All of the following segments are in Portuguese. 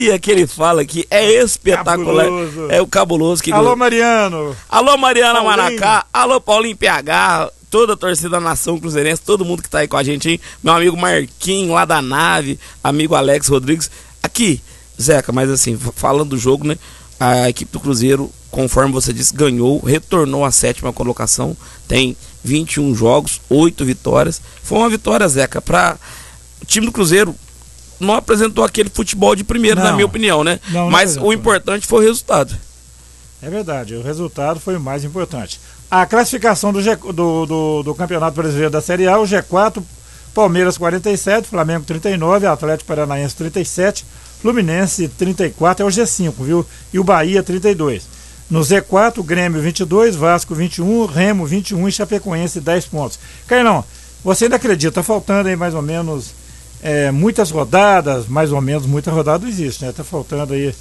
E que ele fala que é espetacular. Cabuloso. É o cabuloso que. Alô, Mariano. Alô, Mariana Paulinho. Maracá. Alô, Paulinho PH. Toda a torcida da Nação Cruzeirense, todo mundo que tá aí com a gente, hein? Meu amigo Marquinho lá da nave, amigo Alex Rodrigues. Aqui, Zeca, mas assim, falando do jogo, né? A equipe do Cruzeiro, conforme você disse, ganhou, retornou à 7ª colocação, tem 21 jogos, 8 vitórias. Foi uma vitória, Zeca, para o time do Cruzeiro. Não apresentou aquele futebol de primeiro, na minha opinião, né? Mas o importante foi o resultado. É verdade, o resultado foi o mais importante. A classificação do Campeonato Brasileiro da Série A, o G4, Palmeiras 47, Flamengo 39, Atlético Paranaense 37, Fluminense 34, é o G5, viu? E o Bahia 32. No Z4, Grêmio 22, Vasco 21, Remo 21 e Chapecoense 10 pontos. Carlão, você ainda acredita, tá faltando aí mais ou menos muitas rodadas, mais ou menos muita rodada existe, né? Tá faltando aí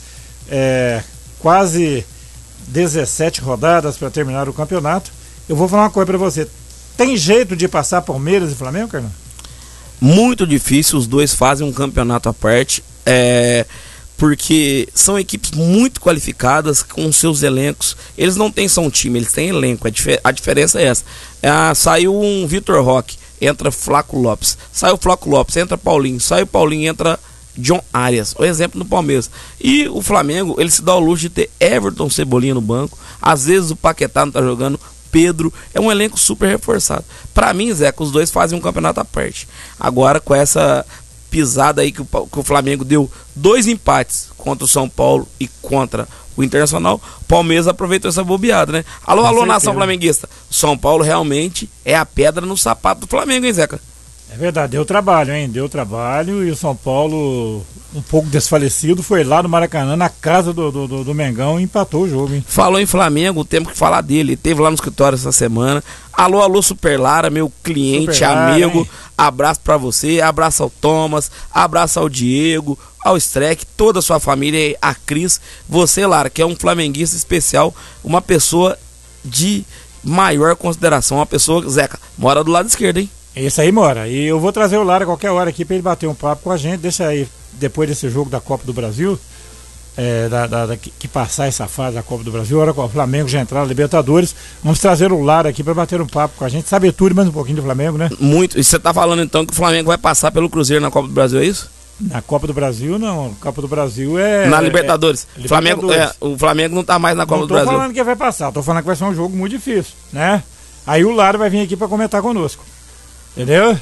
quase 17 rodadas para terminar o campeonato. Eu vou falar uma coisa para você. Tem jeito de passar Palmeiras e Flamengo, Carlão? Muito difícil, os dois fazem um campeonato à parte, porque são equipes muito qualificadas com seus elencos. Eles não têm só um time, eles têm elenco. A diferença é essa. Saiu um Vitor Roque, entra Flaco Lopes. Saiu Flaco Lopes, entra Paulinho. Saiu Paulinho, entra John Arias. O exemplo no Palmeiras. E o Flamengo, ele se dá o luxo de ter Everton Cebolinha no banco. Às vezes o Paquetá não tá jogando. Pedro, é um elenco super reforçado. Pra mim, Zeca, os dois fazem um campeonato à parte. Agora, com essa pisada aí que o Flamengo deu 2 empates contra o São Paulo e contra o Internacional, o Palmeiras aproveitou essa bobeada, né? Alô, alô, nação flamenguista. O São Paulo realmente é a pedra no sapato do Flamengo, hein, Zeca? É verdade, deu trabalho, hein? Deu trabalho e o São Paulo, um pouco desfalecido, foi lá no Maracanã, na casa do Mengão e empatou o jogo, hein? Falou em Flamengo, temos que falar dele. Esteve lá no escritório essa semana. Alô, alô, Super Lara, meu cliente, Super Lara, amigo. Hein? Abraço pra você, abraço ao Thomas, abraço ao Diego, ao Streck, toda a sua família, a Cris. Você, Lara, que é um flamenguista especial, uma pessoa de maior consideração, uma pessoa, Zeca, mora do lado esquerdo, hein? Esse aí mora. E eu vou trazer o Lara a qualquer hora aqui para ele bater um papo com a gente. Deixa aí, depois desse jogo da Copa do Brasil, que passar essa fase da Copa do Brasil, a hora que o Flamengo já entrar na Libertadores, vamos trazer o Lara aqui para bater um papo com a gente. Sabe tudo, mais um pouquinho do Flamengo, né? Muito. E você tá falando então que o Flamengo vai passar pelo Cruzeiro na Copa do Brasil, é isso? Na Copa do Brasil, não. Na Copa do Brasil é... Na Libertadores. Libertadores. O Flamengo não tá mais na Copa do Brasil. Não tô falando que vai passar, tô falando que vai ser um jogo muito difícil, né? Aí o Lara vai vir aqui para comentar conosco. Entendeu?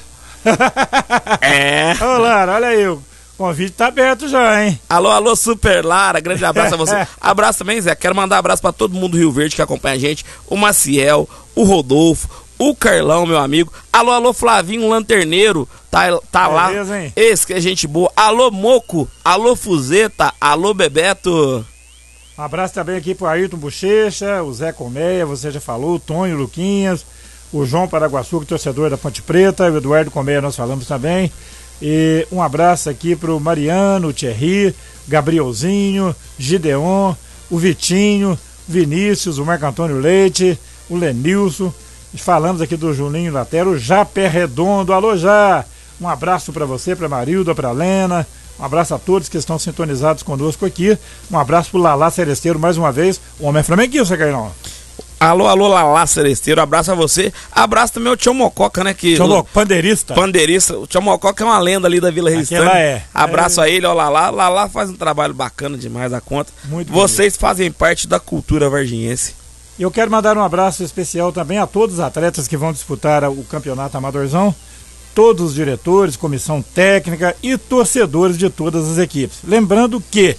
Ô Lara, olha aí, o convite tá aberto já, hein? Alô, alô, Super Lara, grande abraço a você. Abraço também, Zé, quero mandar abraço pra todo mundo do Rio Verde que acompanha a gente. O Maciel, o Rodolfo, o Carlão, meu amigo. Alô, alô, Flavinho Lanterneiro, tá lá. Hein? Esse que é gente boa. Alô, Moco, alô, Fuzeta, alô, Bebeto. Um abraço também aqui pro Ayrton Bochecha, o Zé Colmeia, você já falou, o Tonho Luquinhas, o João Paraguaçu, torcedor da Ponte Preta, o Eduardo Colmeia nós falamos também. E um abraço aqui pro Mariano, o Thierry, Gabrielzinho, Gideon, o Vitinho, Vinícius, o Marco Antônio Leite, o Lenilson. Falamos aqui do Juninho Latero, o Japé Redondo. Alô, Já! Um abraço para você, para Marilda, para Lena. Um abraço a todos que estão sintonizados conosco aqui. Um abraço pro Lalá Celesteiro mais uma vez. O homem é flamenguista, Carlão. Alô, alô, Lalá Celesteiro, abraço a você. Abraço também ao Tio Mococa, né? Pandeirista. O Tio Mococa é uma lenda ali da Vila Resistência. Abraço a ele, ao Lalá. Lalá faz um trabalho bacana demais da conta. Muito Vocês fazem parte da cultura varginhense. Eu quero mandar um abraço especial também a todos os atletas que vão disputar o campeonato Amadorzão, todos os diretores, comissão técnica e torcedores de todas as equipes. Lembrando que,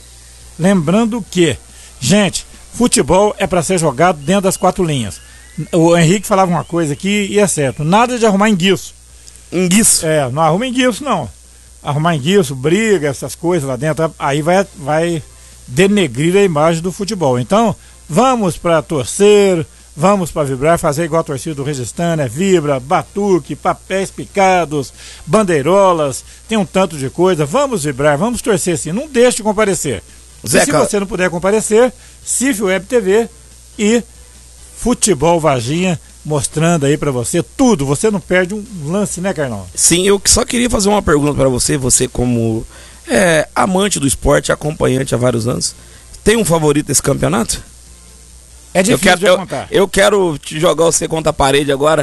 gente, futebol é para ser jogado dentro das 4 linhas. O Henrique falava uma coisa aqui e é certo, nada de arrumar enguiço. Enguiço? Não arruma enguiço não. Arrumar enguiço, briga, essas coisas lá dentro, aí vai denegrir a imagem do futebol. Então, vamos para torcer, vamos para vibrar, fazer igual a torcida do Resistânia, vibra, batuque, papéis picados, bandeirolas, tem um tanto de coisa. Vamos vibrar, vamos torcer sim, não deixe de comparecer. Zeca, se você não puder comparecer, CIF Web TV e Futebol Varginha mostrando aí pra você tudo. Você não perde um lance, né, Carlão? Sim, eu só queria fazer uma pergunta pra você como amante do esporte, acompanhante há vários anos. Tem um favorito nesse campeonato? É difícil de contar. Eu quero te jogar você contra a parede agora.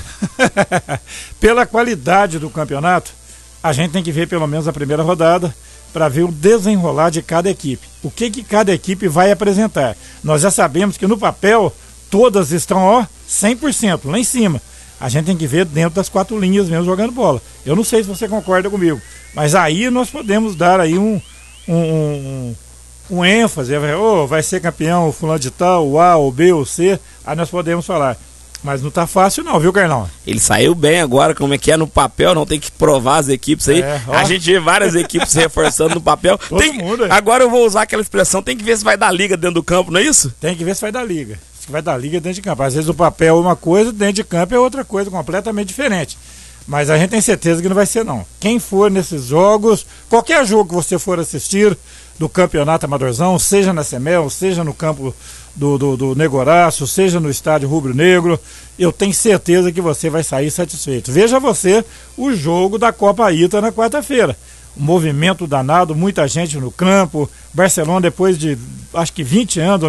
Pela qualidade do campeonato, a gente tem que ver pelo menos a primeira rodada para ver o desenrolar de cada equipe. O que cada equipe vai apresentar. Nós já sabemos que no papel todas estão 100% lá em cima. A gente tem que ver dentro das 4 linhas mesmo jogando bola. Eu não sei se você concorda comigo, mas aí nós podemos dar aí um ênfase, vai ser campeão o fulano de tal, o A, o B, o C, aí nós podemos falar. Mas não tá fácil não, viu, Carlão? Ele saiu bem agora, como é que é no papel, não tem que provar as equipes aí. A gente vê várias equipes se reforçando no papel. Agora eu vou usar aquela expressão, tem que ver se vai dar liga dentro do campo, não é isso? Tem que ver se vai dar liga. Se vai dar liga dentro de campo. Às vezes o papel é uma coisa, dentro de campo é outra coisa, completamente diferente. Mas a gente tem certeza que não vai ser não. Quem for nesses jogos, qualquer jogo que você for assistir do campeonato amadorzão, seja na Semel, seja no campo do Negorácio, seja no estádio Rubro Negro, eu tenho certeza que você vai sair satisfeito. Veja você o jogo da Copa Ita na quarta-feira. Um movimento danado, muita gente no campo. Barcelona, depois de acho que 20 anos, ou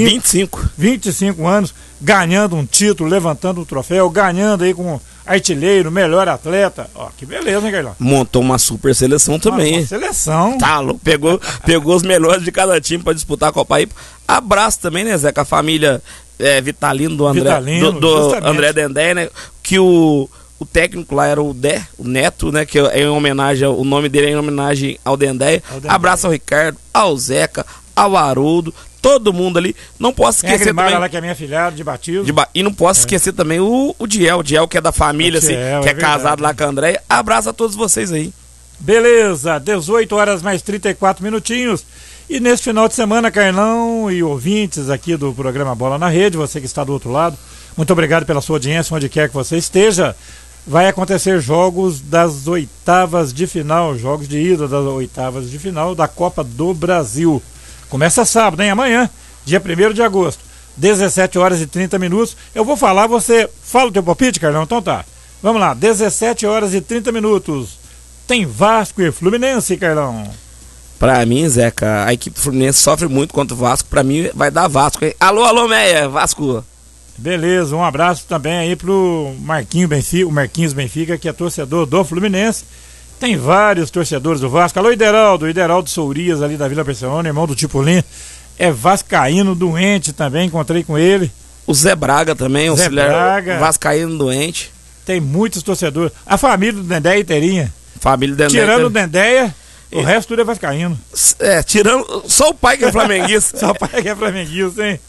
25 anos, ganhando um título, levantando um troféu, ganhando aí com artilheiro, melhor atleta. Ó, que beleza, hein, Carlão? Montou uma super seleção também. Uma seleção. Tá louco, pegou os melhores de cada time para disputar a Copa Ipa. Abraço também, né, Zé, com a família Vitalino do André Dendé, né? Que o técnico lá era o Neto, né? Que é em homenagem, o nome dele é em homenagem ao Dendé. Abraço ao Ricardo, ao Zeca, ao Haroldo, todo mundo ali. Não posso esquecer também. Lá que é minha filhada de batismo. E não posso esquecer também o Diel, que é da família, assim, que é casado lá com a André. Abraço a todos vocês aí. Beleza, 18 horas mais 34 minutinhos. E nesse final de semana, Carlão e ouvintes aqui do programa Bola na Rede, você que está do outro lado, muito obrigado pela sua audiência, onde quer que você esteja. Vai acontecer jogos das oitavas de final, jogos de ida das oitavas de final da Copa do Brasil. Começa sábado, hein? Amanhã, dia 1º de agosto, 17 horas e 30 minutos. Eu vou falar, você fala o teu palpite, Carlão? Então tá. Vamos lá, 17 horas e 30 minutos. Tem Vasco e Fluminense, Carlão. Pra mim, Zeca, a equipe Fluminense sofre muito contra o Vasco. Pra mim, vai dar Vasco, hein? Alô, Meia, Vasco. Beleza, um abraço também aí pro Marquinhos Benfica, que é torcedor do Fluminense. Tem vários torcedores do Vasco. Alô, Ideraldo Sourias, ali da Vila Barcelona, irmão do Tipolin. É vascaíno doente também, encontrei com ele. O Zé Braga também, o vascaíno doente. Tem muitos torcedores. A família do Dendé e Terinha. Família do Dendé. Tirando o Dendé, o resto tudo é vascaíno. Tirando só o pai que é flamenguista. Só o pai que é flamenguista, hein?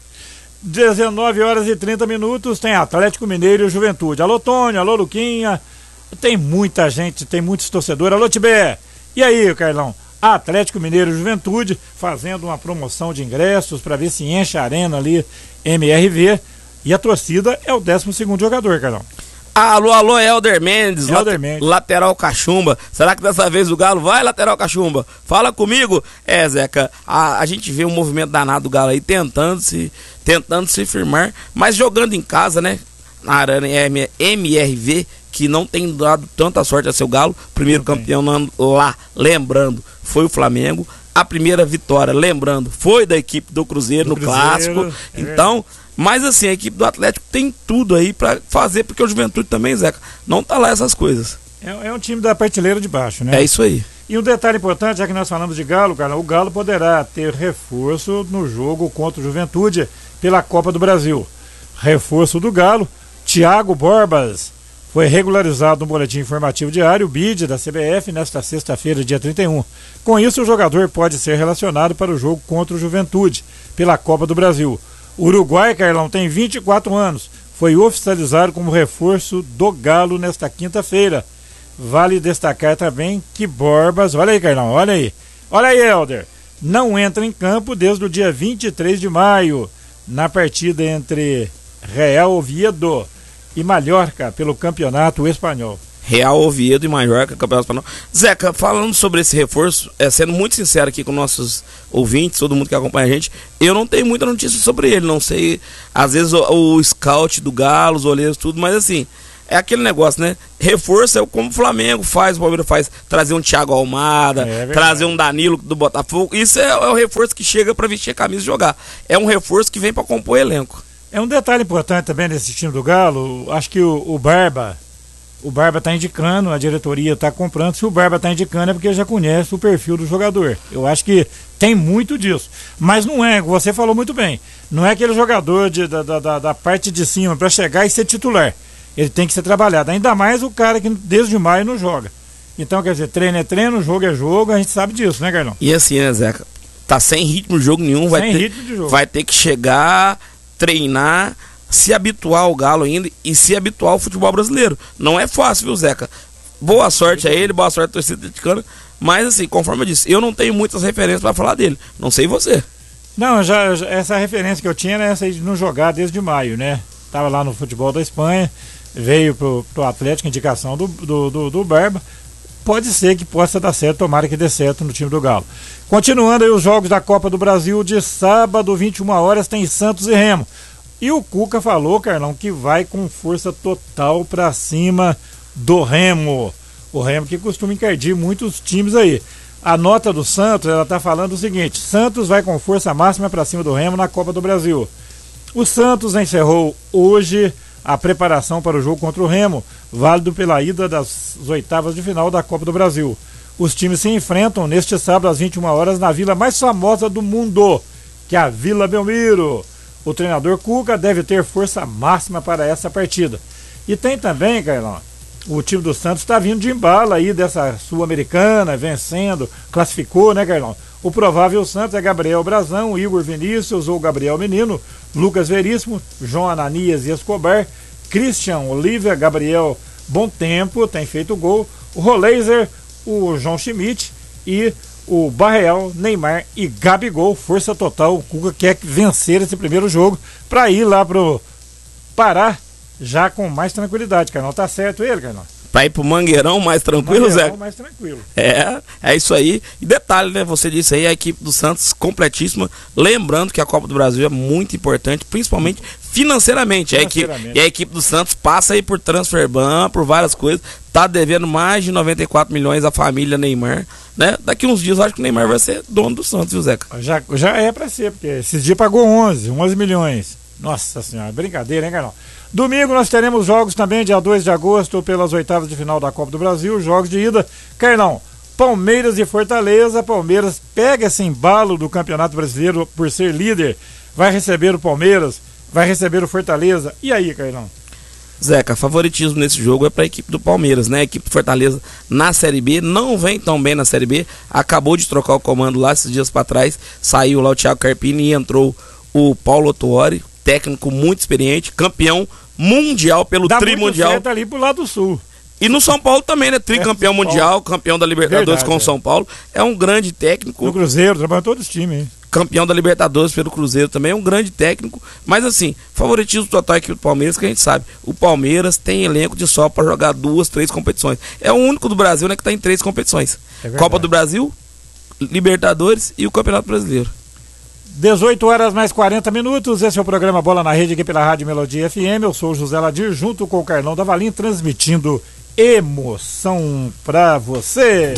19 horas e 30 minutos, tem Atlético Mineiro e Juventude. Alô, Tônio, alô, Luquinha. Tem muita gente, tem muitos torcedores. Alô, Tibé. E aí, Carlão? Atlético Mineiro e Juventude fazendo uma promoção de ingressos para ver se enche a arena ali, MRV. E a torcida é o 12º jogador, Carlão. Alô, Helder Mendes, lateral Cachumba. Será que dessa vez o Galo vai, lateral Cachumba? Fala comigo. Zeca, a gente vê um movimento danado do Galo aí, tentando se firmar, mas jogando em casa, né? Na arena MRV, que não tem dado tanta sorte a seu Galo. Primeiro campeão lá, lembrando, foi o Flamengo. A primeira vitória, lembrando, foi da equipe do Cruzeiro no Clássico. Então... Mas assim, a equipe do Atlético tem tudo aí pra fazer, porque o Juventude também, Zeca, não tá lá essas coisas. É um time da prateleira de baixo, né? É isso aí. E um detalhe importante, já que nós falamos de Galo, cara, o Galo poderá ter reforço no jogo contra o Juventude pela Copa do Brasil. Reforço do Galo, Thiago Borbas foi regularizado no boletim informativo diário, o BID da CBF, nesta sexta-feira, dia 31. Com isso, o jogador pode ser relacionado para o jogo contra o Juventude pela Copa do Brasil. O Uruguai, Carlão, tem 24 anos. Foi oficializado como reforço do Galo nesta quinta-feira. Vale destacar também que Borbas, olha aí, Carlão, olha aí, Helder, não entra em campo desde o dia 23 de maio, na partida entre Real Oviedo e Mallorca, pelo Campeonato Espanhol. Real Oviedo e Mallorca, Campeonato Espanhol. Zeca, falando sobre esse reforço, sendo muito sincero aqui com nossos ouvintes, todo mundo que acompanha a gente, eu não tenho muita notícia sobre ele, não sei, às vezes o scout do Galo, os olheiros, tudo, mas assim, é aquele negócio, né? Reforço é como o Flamengo faz, o Palmeiras faz, trazer um Thiago Almada, trazer um Danilo do Botafogo. Isso é o reforço que chega para vestir a camisa e jogar. É um reforço que vem para compor o elenco. É um detalhe importante também nesse time do Galo, acho que o Barba está indicando, a diretoria está comprando. Se o Barba está indicando é porque já conhece o perfil do jogador. Eu acho que tem muito disso. Mas não é, você falou muito bem, não é aquele jogador da parte de cima para chegar e ser titular. Ele tem que ser trabalhado. Ainda mais o cara que desde maio não joga. Então, quer dizer, treino é treino, jogo é jogo, a gente sabe disso, né, Carlão? E assim, né, Zeca? Tá sem ritmo de jogo nenhum, vai ter que chegar, treinar, se habituar ao Galo ainda e se habituar ao futebol brasileiro. Não é fácil, viu, Zeca? Boa sorte a ele, boa sorte à torcida atleticana. Mas assim, conforme eu disse, eu não tenho muitas referências para falar dele. Não sei você. Não, essa referência que eu tinha era essa aí de não jogar desde maio, né? Tava lá no futebol da Espanha, veio pro Atlético, indicação do Barba. Pode ser que possa dar certo, tomara que dê certo no time do Galo. Continuando aí os jogos da Copa do Brasil, de sábado, 21 horas, tem Santos e Remo. E o Cuca falou, Carlão, que vai com força total para cima do Remo. O Remo que costuma encardir muitos times aí. A nota do Santos, ela tá falando o seguinte: Santos vai com força máxima para cima do Remo na Copa do Brasil. O Santos encerrou hoje a preparação para o jogo contra o Remo, válido pela ida das oitavas de final da Copa do Brasil. Os times se enfrentam neste sábado às 21 horas na vila mais famosa do mundo, que é a Vila Belmiro. O treinador Cuca deve ter força máxima para essa partida. E tem também, Carlão, o time do Santos está vindo de embalo aí dessa Sul-Americana, vencendo, classificou, né, Carlão? O provável Santos é Gabriel Brazão, Igor Vinícius ou Gabriel Menino, Lucas Veríssimo, João Ananias e Escobar, Christian Olívia, Gabriel Bom Tempo, tem feito gol, o Roleiser, o João Schmidt e o Barreal, Neymar e Gabigol. Força total, o Cuca quer vencer esse primeiro jogo para ir lá pro Pará já com mais tranquilidade, Carlão. Tá certo ele, Carlão? Pra ir pro Mangueirão mais tranquilo, Zé? Mais tranquilo. É isso aí. E detalhe, né? Você disse aí, a equipe do Santos completíssima. Lembrando que a Copa do Brasil é muito importante, principalmente financeiramente. E a equipe do Santos passa aí por Transferban, por várias coisas. Tá devendo mais de 94 milhões à família Neymar, né? Daqui uns dias eu acho que o Neymar vai ser dono do Santos, viu, Zeca? Já é pra ser, porque esses dias pagou 11 milhões. Nossa senhora, brincadeira, hein, Carlão? Domingo nós teremos jogos também, dia 2 de agosto, pelas oitavas de final da Copa do Brasil, jogos de ida. Carlão, Palmeiras e Fortaleza. Palmeiras pega esse embalo do Campeonato Brasileiro por ser líder, vai receber o Palmeiras, vai receber o Fortaleza. E aí, Carlão? Zeca, favoritismo nesse jogo é para a equipe do Palmeiras, né? A equipe do Fortaleza na Série B não vem tão bem na Série B, acabou de trocar o comando lá esses dias para trás, saiu lá o Thiago Carpini e entrou o Paulo Otuori, técnico muito experiente, campeão mundial pelo trimundial. Tá ali pro lado do sul. E no São Paulo também, né? Tricampeão mundial, campeão da Libertadores com o São Paulo. É um grande técnico. No Cruzeiro, trabalhou todos os times, hein? Campeão da Libertadores pelo Cruzeiro também, é um grande técnico. Mas assim, favoritismo total aqui do Palmeiras, que a gente sabe. O Palmeiras tem elenco de só para jogar 2, 3 competições. É o único do Brasil, né, que tá em 3 competições. Copa do Brasil, Libertadores e o Campeonato Brasileiro. 18 horas mais 40 minutos, esse é o programa Bola na Rede aqui pela Rádio Melodia FM. Eu sou o José Ladir, junto com o Carlão da Valim, transmitindo emoção pra você.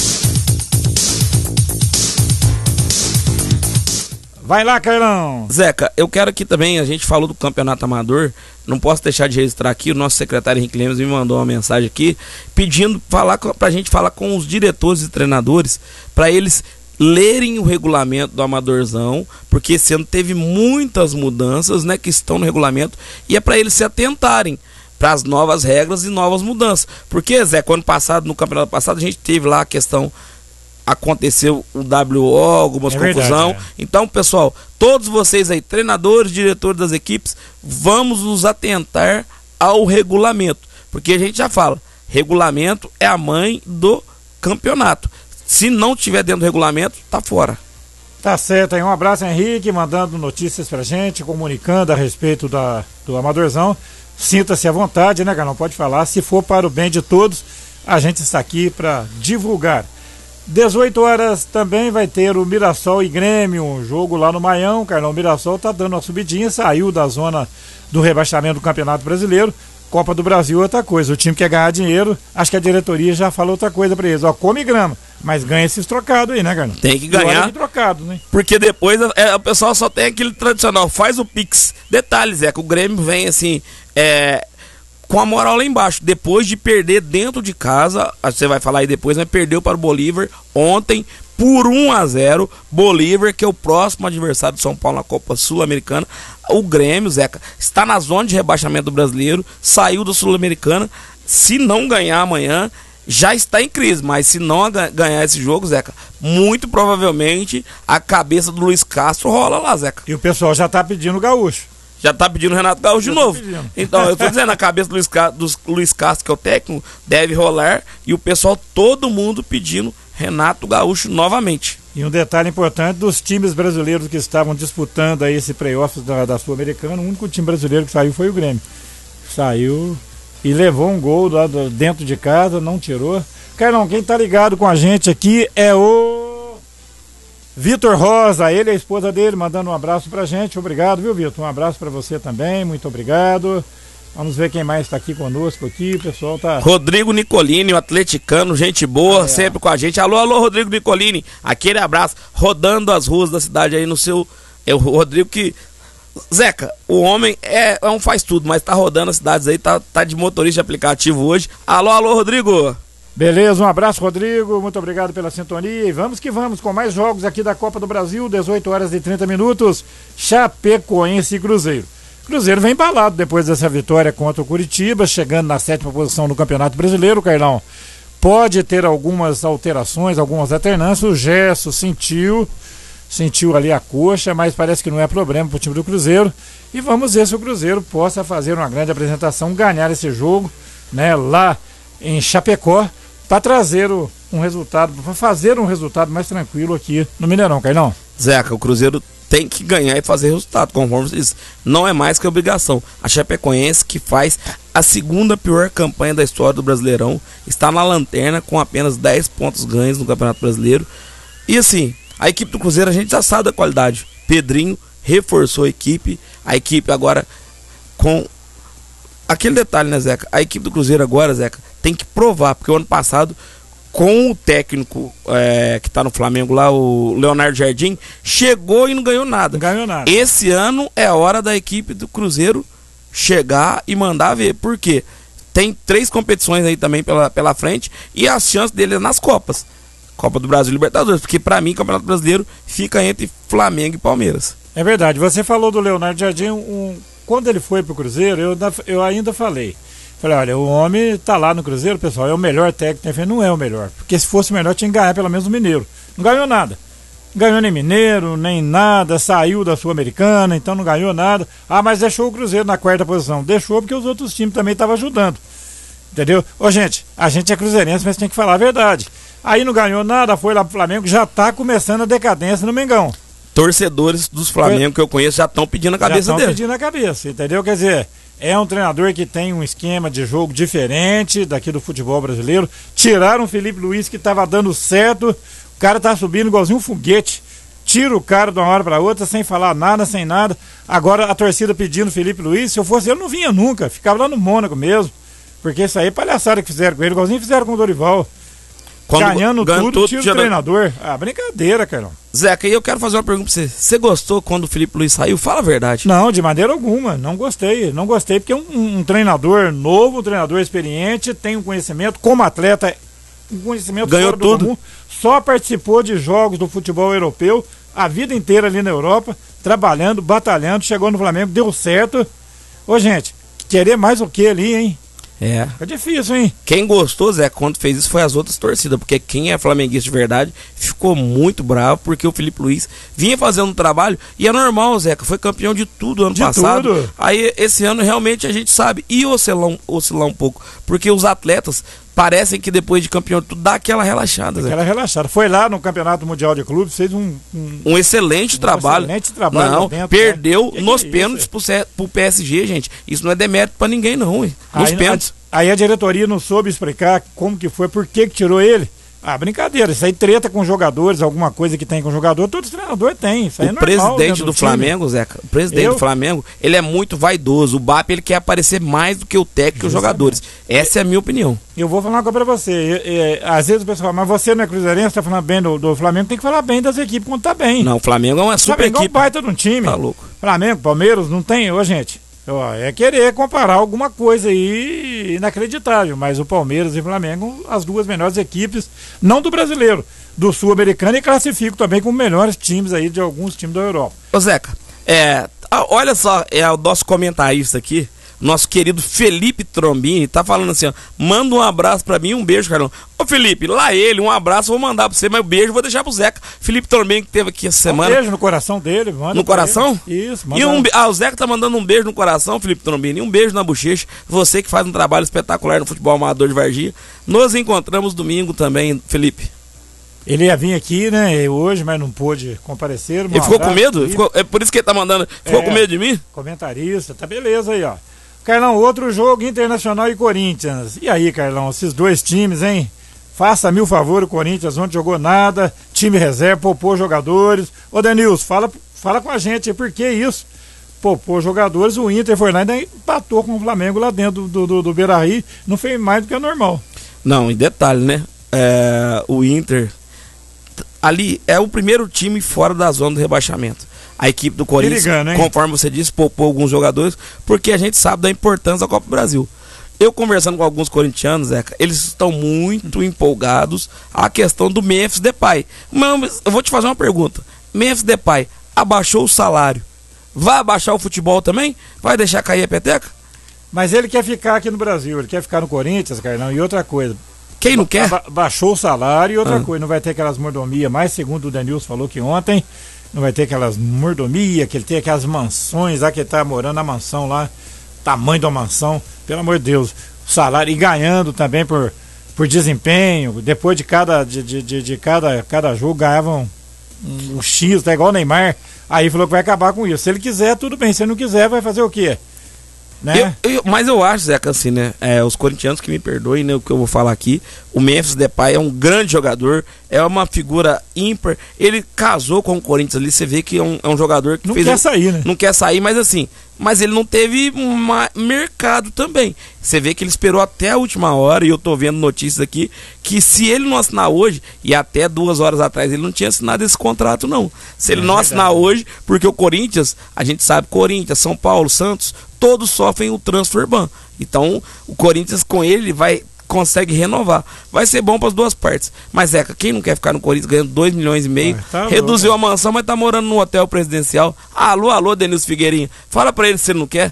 Vai lá, Carlão. Zeca, eu quero aqui também, a gente falou do Campeonato Amador, não posso deixar de registrar aqui, o nosso secretário Henrique Lemos me mandou uma mensagem aqui, pedindo pra gente falar com os diretores e treinadores, para eles lerem o regulamento do Amadorzão, porque esse ano teve muitas mudanças, né, que estão no regulamento, e é para eles se atentarem para as novas regras e novas mudanças. Porque, Zé, no campeonato passado, a gente teve lá a questão, aconteceu o WO, algumas confusão. Verdade, Então, pessoal, todos vocês aí, treinadores, diretores das equipes, vamos nos atentar ao regulamento, porque a gente já fala, regulamento é a mãe do campeonato. Se não tiver dentro do regulamento, tá fora. Tá certo aí, um abraço, Henrique, mandando notícias pra gente, comunicando a respeito do Amadorzão. Sinta-se à vontade, né, Carlão? Pode falar. Se for para o bem de todos, a gente está aqui para divulgar. 18 horas também vai ter o Mirassol e Grêmio, um jogo lá no Maião, Carlão. O Mirassol tá dando uma subidinha, saiu da zona do rebaixamento do Campeonato Brasileiro, Copa do Brasil é outra coisa. O time quer ganhar dinheiro, acho que a diretoria já falou outra coisa pra eles. Ó, come grama, mas ganha esses trocados aí, né, Carlão? Tem que ganhar. Trocado, né? Porque depois o pessoal só tem aquele tradicional, faz o Pix. Detalhes, que o Grêmio vem assim, com a moral lá embaixo. Depois de perder dentro de casa, você vai falar aí depois, mas perdeu para o Bolívar ontem por 1-0. Bolívar, que é o próximo adversário do São Paulo na Copa Sul-Americana. O Grêmio, Zeca, está na zona de rebaixamento do Brasileiro, saiu da Sul-Americana. Se não ganhar amanhã, já está em crise, mas se não ganhar esse jogo, Zeca, muito provavelmente a cabeça do Luiz Castro rola lá, Zeca. E o pessoal já está pedindo o Gaúcho. Já tá pedindo o Renato Gaúcho de novo. Então, eu tô dizendo, a cabeça do Luiz Castro, que é o técnico, deve rolar. E o pessoal, todo mundo pedindo Renato Gaúcho novamente. E um detalhe importante dos times brasileiros que estavam disputando aí esse playoff da Sul-Americana, o único time brasileiro que saiu foi o Grêmio. Saiu e levou um gol lá dentro de casa, não tirou. Carlão, quem tá ligado com a gente aqui é o Vitor Rosa, ele e a esposa dele, mandando um abraço pra gente. Obrigado, viu, Vitor? Um abraço pra você também, muito obrigado. Vamos ver quem mais está aqui conosco aqui, o pessoal tá... Rodrigo Nicolini, o atleticano, gente boa, sempre com a gente. Alô, alô, Rodrigo Nicolini, aquele abraço, rodando as ruas da cidade aí no seu... É o Rodrigo que... Zeca, o homem é um faz tudo, mas tá rodando as cidades aí, tá de motorista de aplicativo hoje. Alô, alô, Rodrigo. Beleza, um abraço, Rodrigo, muito obrigado pela sintonia e vamos que vamos com mais jogos aqui da Copa do Brasil, 18h30, Chapecoense e Cruzeiro. Cruzeiro vem embalado depois dessa vitória contra o Curitiba, chegando na 7ª posição no Campeonato Brasileiro, Carlão. Pode ter algumas alterações, algumas alternâncias, o Gesso sentiu ali a coxa, mas parece que não é problema para o time do Cruzeiro. E vamos ver se o Cruzeiro possa fazer uma grande apresentação, ganhar esse jogo, né, lá em Chapecó, para trazer um resultado, para fazer um resultado mais tranquilo aqui no Mineirão, Carlão. Zeca, o Cruzeiro tem que ganhar e fazer resultado, conforme você disse. Não é mais que obrigação. A Chapecoense, que faz a segunda pior campanha da história do Brasileirão, está na lanterna com apenas 10 pontos ganhos no Campeonato Brasileiro. E assim, a equipe do Cruzeiro a gente já sabe da qualidade. Pedrinho reforçou a equipe agora com aquele detalhe, né, Zeca? A equipe do Cruzeiro agora, Zeca, tem que provar, porque o ano passado, com o técnico que tá no Flamengo lá, o Leonardo Jardim, chegou e não ganhou nada. Não ganhou nada. Esse ano é a hora da equipe do Cruzeiro chegar e mandar ver. Por quê? Tem 3 competições aí também pela frente e as chances dele é nas Copas. Copa do Brasil e Libertadores, porque pra mim, Campeonato Brasileiro fica entre Flamengo e Palmeiras. É verdade, você falou do Leonardo Jardim, quando ele foi pro Cruzeiro, eu ainda falei, olha, o homem tá lá no Cruzeiro, pessoal, é o melhor técnico, não é o melhor, porque se fosse o melhor tinha que ganhar pelo menos o Mineiro, não ganhou nada, não ganhou nem Mineiro, nem nada, saiu da Sul-Americana, então não ganhou nada, mas deixou o Cruzeiro na 4ª posição, deixou porque os outros times também estavam ajudando, entendeu? Ô gente, a gente é cruzeirense, mas tem que falar a verdade, aí não ganhou nada, foi lá pro Flamengo, já tá começando a decadência no Mengão. Torcedores dos Flamengo que eu conheço já estão pedindo a cabeça dele. Já estão pedindo a cabeça, entendeu? Quer dizer, é um treinador que tem um esquema de jogo diferente daqui do futebol brasileiro. Tiraram o Felipe Luiz, que estava dando certo, o cara tá subindo igualzinho um foguete. Tira o cara de uma hora para outra, sem falar nada, sem nada. Agora a torcida pedindo o Felipe Luiz, se eu fosse ele não vinha nunca, ficava lá no Mônaco mesmo. Porque isso aí é palhaçada que fizeram com ele, igualzinho fizeram com o Dorival. Ganhando tudo, tira o treinador. Brincadeira, Carlão. Zeca, e eu quero fazer uma pergunta pra você. Você gostou quando o Felipe Luiz saiu? Fala a verdade. Não, de maneira alguma. Não gostei. Não gostei porque é um treinador novo, um treinador experiente, tem um conhecimento como atleta, um conhecimento ganhou fora tudo. Do comum. Só participou de jogos do futebol europeu, a vida inteira ali na Europa, trabalhando, batalhando, chegou no Flamengo, deu certo. Ô, gente, querer mais o que ali, hein? É difícil, hein? Quem gostou, Zé, quando fez isso foi as outras torcidas, porque quem é flamenguista de verdade ficou muito bravo, porque o Felipe Luiz vinha fazendo um trabalho, e é normal, Zeca, foi campeão de tudo ano passado. Tudo. Aí esse ano realmente a gente sabe, e oscilar um pouco, porque os atletas parecem que depois de campeão de tudo dá aquela relaxada, Zé. Aquela relaxada. Foi lá no Campeonato Mundial de Clubes, fez um excelente trabalho. Excelente trabalho. Não, dentro, perdeu nos pênaltis pro PSG, gente. Isso não é demérito pra ninguém, não. Nos pênaltis. Aí a diretoria não soube explicar como que foi, por que tirou ele. Ah, brincadeira, isso aí treta com jogadores, alguma coisa que tem com jogador, todo treinador tem, isso aí é normal. O presidente do Flamengo, Zeca, o presidente do Flamengo, ele é muito vaidoso, o BAP ele quer aparecer mais do que o técnico e os jogadores, essa é a minha opinião. Eu vou falar uma coisa pra você, às vezes o pessoal fala, mas você não é cruzeirense, tá falando bem do Flamengo, tem que falar bem das equipes quando tá bem. Não, o Flamengo é uma super equipe. O Flamengo é um baita de um time. Tá louco. Flamengo, Palmeiras, não tem, gente... É querer comparar alguma coisa aí inacreditável, mas o Palmeiras e o Flamengo, as duas melhores equipes, não do brasileiro, do sul-americano, e classifico também como melhores times aí de alguns times da Europa. Ô Zeca, olha só, o nosso comentarista aqui, nosso querido Felipe Trombini, tá falando assim, ó, manda um abraço pra mim e um beijo, Carlão. Ô Felipe, lá ele, um abraço, vou mandar pra você, mas o beijo vou deixar pro Zeca. Felipe Trombini que teve aqui essa semana. Um beijo no coração dele, manda. No coração? Ele. Isso, manda. O Zeca tá mandando um beijo no coração, Felipe Trombini, um beijo na bochecha. Você que faz um trabalho espetacular no futebol amador de Varginha. Nos encontramos domingo também, Felipe. Ele ia vir aqui, né, hoje, mas não pôde comparecer. Ele ficou com medo? É por isso que ele tá mandando. Ficou com medo de mim? Comentarista, tá beleza aí, ó. Carlão, outro jogo, Internacional e Corinthians. E aí, Carlão, esses dois times, hein? Faça-me o favor, o Corinthians ontem jogou nada, time reserva, poupou jogadores. Ô Denilson, fala com a gente, por que isso? Poupou jogadores, o Inter foi lá e ainda empatou com o Flamengo lá dentro do Beira-Rio, não fez mais do que o normal. Não, em detalhe, né? O Inter, ali é o primeiro time fora da zona do rebaixamento. A equipe do Corinthians, conforme você disse, poupou alguns jogadores, porque a gente sabe da importância da Copa do Brasil. Eu conversando com alguns corintianos, Zeca, eles estão muito empolgados à questão do Memphis Depay. Mas eu vou te fazer uma pergunta. Memphis Depay abaixou o salário, vai abaixar o futebol também? Vai deixar cair a peteca? Mas ele quer ficar aqui no Brasil, ele quer ficar no Corinthians, Carlão, e outra coisa. Quem não quer? Baixou o salário e outra coisa, não vai ter aquelas mordomias, mais segundo o Denilson falou que ontem, não vai ter aquelas mordomias, que ele tem aquelas mansões lá, que ele tá morando na mansão lá, tamanho da mansão, pelo amor de Deus, o salário, e ganhando também por desempenho, depois de cada jogo ganhavam um X, tá igual o Neymar, aí falou que vai acabar com isso, se ele quiser tudo bem, se ele não quiser vai fazer o quê? Né? Mas eu acho, Zeca, assim, né? Os corintianos que me perdoem, né? O que eu vou falar aqui. O Memphis Depay é um grande jogador, é uma figura ímpar. Ele casou com o Corinthians ali, você vê que é um jogador que não quer sair, né? Não quer sair, mas assim. Mas ele não teve mercado também. Você vê que ele esperou até a última hora, e eu tô vendo notícias aqui, que se ele não assinar hoje, e até 2 horas atrás ele não tinha assinado esse contrato, não. Se ele não assinar hoje, porque o Corinthians, a gente sabe, Corinthians, São Paulo, Santos, todos sofrem o transfer ban. Então, o Corinthians com ele consegue renovar. Vai ser bom para as duas partes. Mas quem não quer ficar no Corinthians ganhando 2,5 milhões, reduziu a mansão, mas tá morando no hotel presidencial. Alô, Denilson Figueirinha. Fala para ele se ele não quer.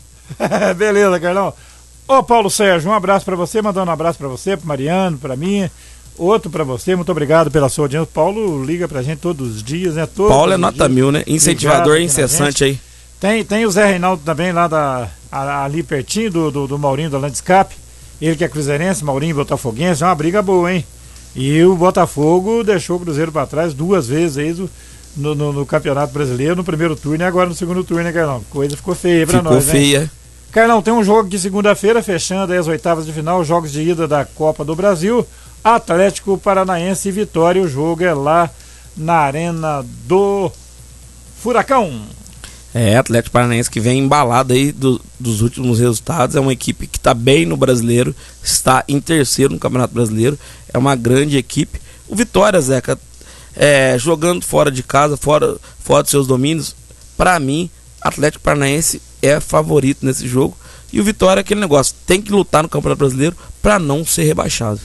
Beleza, Carlão. Ô Paulo Sérgio, um abraço para você, mandando um abraço para você, pro Mariano, para mim, outro para você, muito obrigado pela sua audiência. Paulo liga pra gente todos os dias, né? Paulo é nota 1000, né? Incentivador incessante aí. Tem o Zé Reinaldo também lá ali pertinho do Maurinho da Landscape. Ele que é cruzeirense, Maurinho botafoguense, é uma briga boa, hein? E o Botafogo deixou o Cruzeiro para trás 2 vezes aí no Campeonato Brasileiro, no primeiro turno e agora no segundo turno, né, Carlão? Coisa ficou feia pra nós, né? Ficou feia. Carlão, tem um jogo aqui segunda-feira, fechando aí as oitavas de final, jogos de ida da Copa do Brasil, Atlético Paranaense e Vitória, o jogo é lá na Arena do Furacão. Atlético Paranaense que vem embalado aí dos últimos resultados, é uma equipe que está bem no Brasileiro, está em terceiro no Campeonato Brasileiro, é uma grande equipe. O Vitória, Zeca, jogando fora de casa, fora dos seus domínios, para mim, Atlético Paranaense é favorito nesse jogo, e o Vitória é aquele negócio, tem que lutar no Campeonato Brasileiro para não ser rebaixado.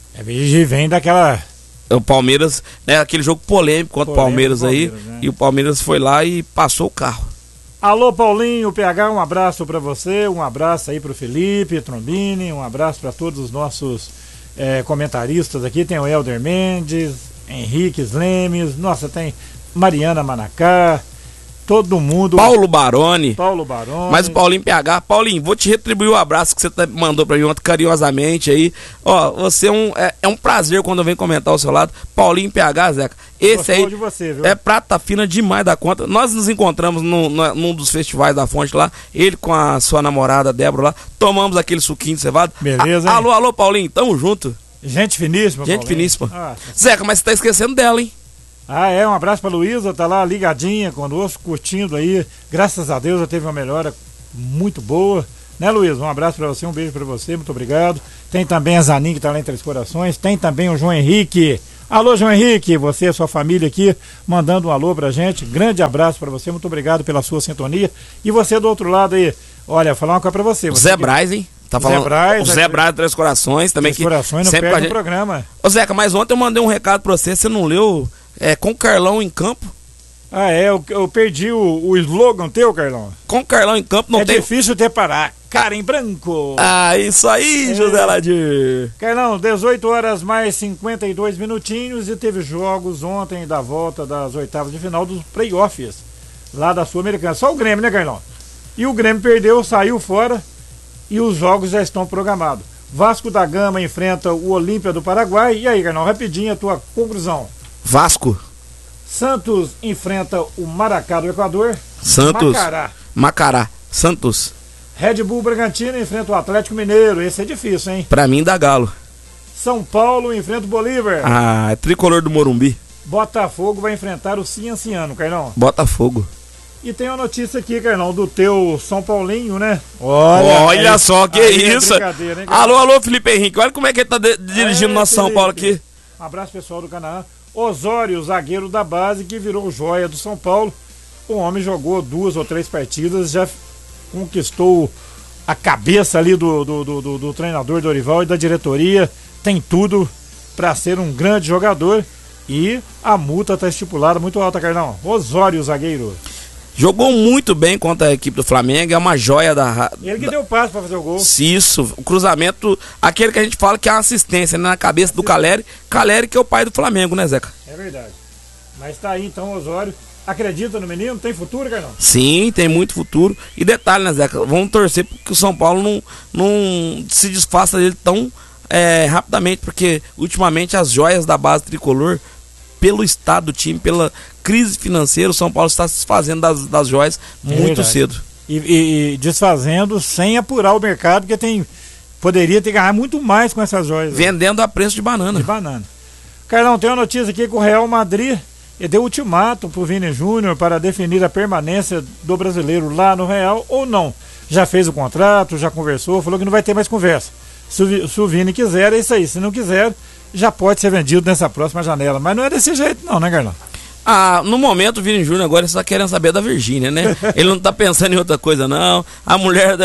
Vem daquela... O Palmeiras, né, aquele jogo polêmico contra o Palmeiras aí, né? E o Palmeiras foi lá e passou o carro. Alô Paulinho, PH, um abraço para você, um abraço aí pro Felipe Trombini, um abraço para todos os nossos comentaristas aqui, tem o Helder Mendes, Henrique Lemes, nossa, tem Mariana Manacá, todo mundo. Paulo Baroni. Mas o Paulinho PH, Paulinho, vou te retribuir o abraço que você mandou pra mim ontem carinhosamente aí. Ó, você é um prazer quando eu venho comentar ao seu lado. Paulinho PH, Zeca. Esse aí de você, viu? É prata fina demais da conta. Nós nos encontramos num dos festivais da Fonte lá, ele com a sua namorada Débora lá, tomamos aquele suquinho de cevado. Beleza, Alô, Paulinho, tamo junto. Gente finíssima, Gente Paulinho. finíssima. Ah, Zeca, mas você tá esquecendo dela, hein? um abraço pra Luísa, tá lá ligadinha conosco, curtindo aí. Graças a Deus já teve uma melhora muito boa. Né, Luísa? Um abraço pra você, um beijo pra você, muito obrigado. Tem também a Zanin, que tá lá em Três Corações. Tem também o João Henrique. Alô, João Henrique, você e a sua família aqui, mandando um alô pra gente. Grande abraço pra você, muito obrigado pela sua sintonia. E você do outro lado aí, olha, falar uma coisa pra você. O Zé Braz, hein? Tá falando. O Zé Braz de Três Corações também. Três Corações não sempre perde o programa. Ô Zeca, mas ontem eu mandei um recado pra você não leu? Com o Carlão em campo. Eu perdi o slogan teu, Carlão. Com o Carlão em campo não tem... É difícil ter parar. Cara em branco. Isso aí, José Ladir. Carlão, 18 horas mais 52 minutinhos e teve jogos ontem da volta das oitavas de final dos playoffs lá da Sul-Americana. Só o Grêmio, né, Carlão? E o Grêmio perdeu, saiu fora e os jogos já estão programados. Vasco da Gama enfrenta o Olímpia do Paraguai. E aí, Carlão, rapidinho a tua conclusão. Vasco. Santos enfrenta o Maracá do Equador. Santos. Macará. Santos. Red Bull Bragantino enfrenta o Atlético Mineiro. Esse é difícil, hein? Pra mim dá Galo. São Paulo enfrenta o Bolívar. É tricolor do Morumbi. Botafogo vai enfrentar o Cienciano, Carlão. Botafogo. E tem uma notícia aqui, Carlão, do teu São Paulinho, né? Olha só, que isso. Hein, alô, Felipe Henrique. Olha como é que ele tá dirigindo nosso São Paulo aqui. Um abraço, pessoal do Canaã. Osório, zagueiro da base, que virou joia do São Paulo. O homem jogou 2 ou 3 partidas, já conquistou a cabeça ali do treinador Dorival e da diretoria. Tem tudo para ser um grande jogador. E a multa está estipulada muito alta, Carlão. Osório, zagueiro. Jogou muito bem contra a equipe do Flamengo, é uma joia da... Ele que deu passo para fazer o gol. Isso, o cruzamento, aquele que a gente fala que é uma assistência, né, na cabeça do Caleri. Caleri que é o pai do Flamengo, né, Zeca? É verdade. Mas tá aí então, Osório. Acredita no menino? Tem futuro, Carlão? Sim, tem muito futuro. E detalhe, né, Zeca? Vamos torcer porque o São Paulo não se desfaça dele tão rapidamente, porque ultimamente as joias da base tricolor, pelo estado do time, pela crise financeira, o São Paulo está se desfazendo das joias muito cedo. E desfazendo sem apurar o mercado, porque poderia ter ganhado muito mais com essas joias. Vendendo a preço de banana. Carlão, tem uma notícia aqui que o Real Madrid deu ultimato para o Vini Júnior para definir a permanência do brasileiro lá no Real ou não. Já fez o contrato, já conversou, falou que não vai ter mais conversa. Se o Vini quiser, é isso aí. Se não quiser, já pode ser vendido nessa próxima janela. Mas não é desse jeito não, né, Carlão? No momento o Vini Júnior agora está querendo saber da Virgínia, né? Ele não está pensando em outra coisa, não. A mulher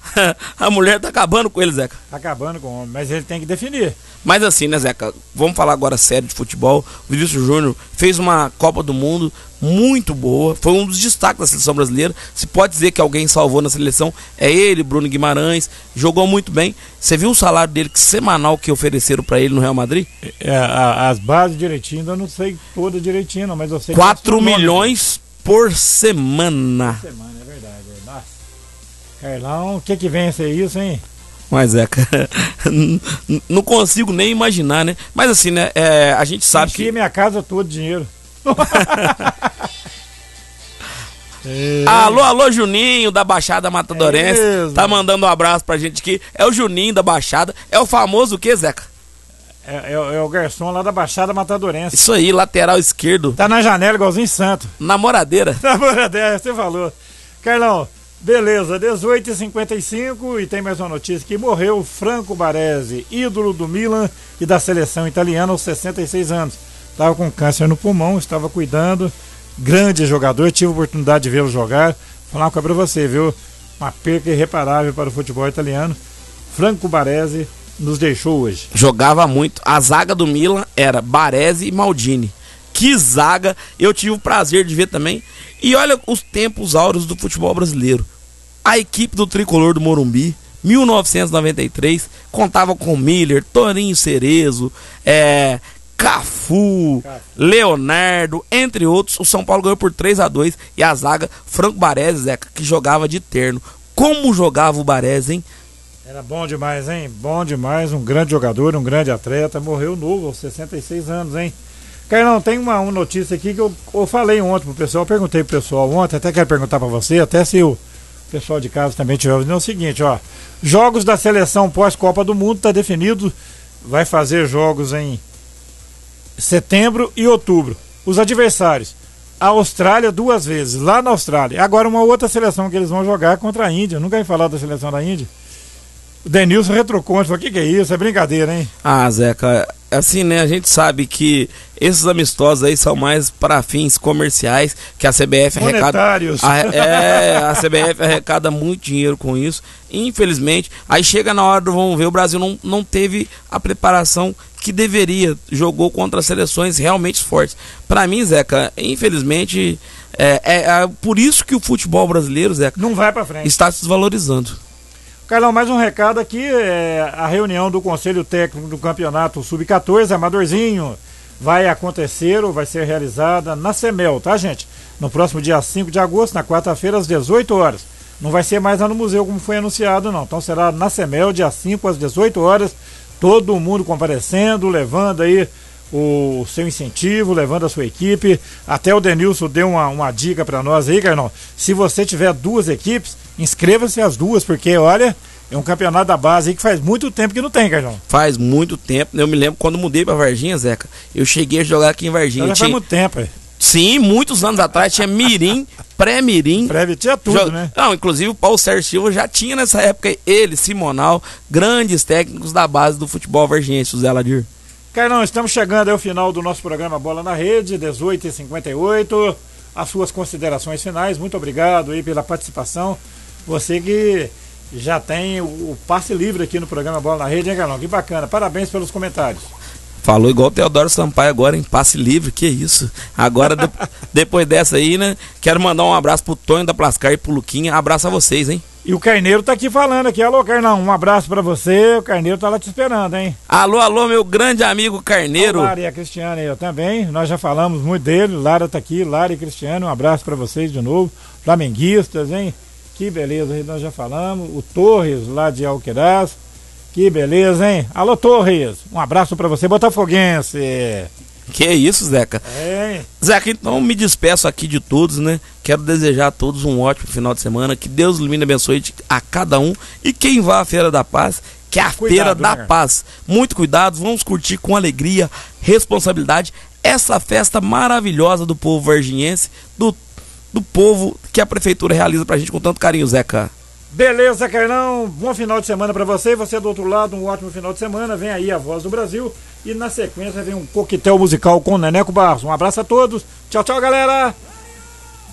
tá acabando com ele, Zeca. Acabando com o homem, mas ele tem que definir. Mas assim, né, Zeca? Vamos falar agora sério de futebol. O Vinícius Júnior fez uma Copa do Mundo muito boa. Foi um dos destaques da seleção brasileira. Se pode dizer que alguém salvou na seleção, é ele, Bruno Guimarães. Jogou muito bem. Você viu o salário dele semanal que ofereceram para ele no Real Madrid? As bases direitinho, eu não sei toda direitinho, não, mas eu sei 4 milhões por semana. Por semana, é verdade. Nossa. Carlão, o que vem a ser isso, hein? Mas não consigo nem imaginar, né? Mas assim, né? A gente sabe que... minha casa toda de dinheiro. Alô, Juninho da Baixada Matadorense. Tá mandando um abraço pra gente aqui. É o Juninho da Baixada. É o famoso o que, Zeca? É o garçom lá da Baixada Matadorense. Isso aí, lateral esquerdo. Tá na janela igualzinho santo. Namoradeira. Namoradeira, você falou. Carlão, beleza, 18h55 e tem mais uma notícia que morreu Franco Baresi, ídolo do Milan e da seleção italiana aos 66 anos. Estava com câncer no pulmão, estava cuidando, grande jogador, tive a oportunidade de vê-lo jogar. Falar uma coisa pra você, viu? Uma perca irreparável para o futebol italiano. Franco Baresi nos deixou hoje. Jogava muito. A zaga do Milan era Baresi e Maldini. Que zaga, eu tive o prazer de ver também. E olha os tempos áureos do futebol brasileiro. A equipe do Tricolor do Morumbi, 1993, contava com Miller, Torinho Cerezo, Cafu, Leonardo, entre outros. O São Paulo ganhou por 3-2 e a zaga Franco Baresi, Zeca, que jogava de terno. Como jogava o Baresi, hein? Era bom demais, hein? Bom demais, um grande jogador, um grande atleta, morreu novo aos 66 anos, hein? Carlão, tem uma notícia aqui que eu falei ontem pro pessoal, perguntei pro pessoal ontem, até quero perguntar para você, até se o pessoal de casa também tiver ouvindo, é o seguinte, ó, jogos da seleção pós-Copa do Mundo tá definido vai fazer jogos em setembro e outubro. Os adversários: a Austrália 2 vezes, lá na Austrália. Agora uma outra seleção que eles vão jogar contra a Índia. Nunca ia falar da seleção da Índia. O Denilson retrocou, falou: o que é isso? É brincadeira, hein? Ah, Zeca, assim, né, a gente sabe que esses amistosos aí são mais para fins comerciais, que a CBF monetários. A CBF arrecada muito dinheiro com isso. Infelizmente, aí chega na hora do vamos ver, o Brasil não teve a preparação que deveria, jogou contra seleções realmente fortes. Para mim, Zeca, infelizmente, por isso que o futebol brasileiro, Zeca, não vai para frente, está se desvalorizando. Carlão, mais um recado aqui, a reunião do Conselho Técnico do Campeonato Sub-14, Amadorzinho, vai acontecer ou vai ser realizada na CEMEL, tá, gente? No próximo dia 5 de agosto, na quarta-feira, às 18 horas. Não vai ser mais lá no museu, como foi anunciado, não. Então será na CEMEL, dia 5 às 18 horas, todo mundo comparecendo, levando aí o seu incentivo, levando a sua equipe. Até o Denilson deu uma dica para nós aí, Carlão. Se você tiver 2 equipes, inscreva-se as 2, porque olha, é um campeonato da base aí que faz muito tempo que não tem, Carlão. Faz muito tempo. Eu me lembro quando mudei pra Varginha, Zeca, eu cheguei a jogar aqui em Varginha. Já faz muito tempo, Sim, muitos anos atrás tinha mirim, pré-mirim. Tinha tudo, né? Não, inclusive o Paulo Sérgio Silva já tinha nessa época, ele, Simonal, grandes técnicos da base do futebol varginhense, José Ladir. Carlão, estamos chegando ao final do nosso programa Bola na Rede, 18h58. As suas considerações finais, muito obrigado aí pela participação. Você que já tem o passe livre aqui no programa Bola na Rede, hein, Carlão? Que bacana, parabéns pelos comentários. Falou igual o Teodoro Sampaio agora, em passe livre, que isso. Agora, depois dessa aí, né, quero mandar um abraço pro Tonho da Plascar e pro Luquinha. Abraço a vocês, hein? E o Carneiro tá aqui falando aqui. Alô, Carlão, um abraço pra você. O Carneiro tá lá te esperando, hein? Alô, meu grande amigo Carneiro. O Lara e a Cristiane aí também. Nós já falamos muito dele. Lara tá aqui, Lara e Cristiane. Um abraço pra vocês de novo. Flamenguistas, hein? Que beleza, aí nós já falamos. O Torres, lá de Alqueraz. Que beleza, hein? Alô, Torres. Um abraço pra você, botafoguense. Que isso, Zeca? Zeca, então me despeço aqui de todos, né? Quero desejar a todos um ótimo final de semana. Que Deus ilumine e abençoe a cada um. E quem vá à Feira da Paz, que é a Feira da Paz. Muito cuidado, vamos curtir com alegria, responsabilidade, essa festa maravilhosa do povo varginhense, do povo que a prefeitura realiza pra gente com tanto carinho, Zeca. Beleza, Carlão, bom final de semana pra você. Você do outro lado, um ótimo final de semana. Vem aí a Voz do Brasil e na sequência vem um coquetel musical com o Neneco Barros. Um abraço a todos, tchau, tchau, galera.